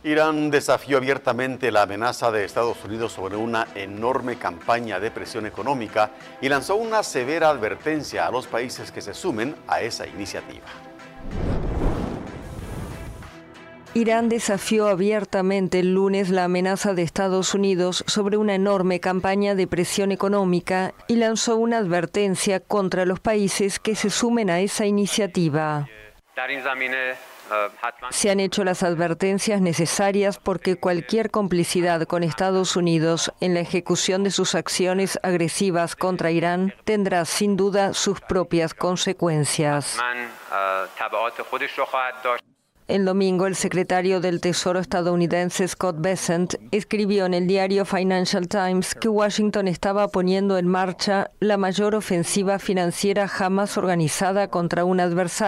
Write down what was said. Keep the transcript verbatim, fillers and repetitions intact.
Irán desafió abiertamente la amenaza de Estados Unidos sobre una enorme campaña de presión económica y lanzó una severa advertencia a los países que se sumen a esa iniciativa. Irán desafió abiertamente el lunes la amenaza de Estados Unidos sobre una enorme campaña de presión económica y lanzó una advertencia contra los países que se sumen a esa iniciativa. Se han hecho las advertencias necesarias porque cualquier complicidad con Estados Unidos en la ejecución de sus acciones agresivas contra Irán tendrá sin duda sus propias consecuencias. El domingo, el secretario del Tesoro estadounidense Scott Bessent escribió en el diario Financial Times que Washington estaba poniendo en marcha la mayor ofensiva financiera jamás organizada contra un adversario.